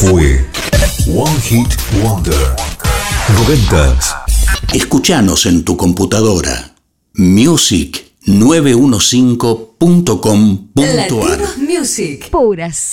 fue One Hit Wonder. 90s. Escuchanos en tu computadora. Music915.com.ar. Latinos Music. Puras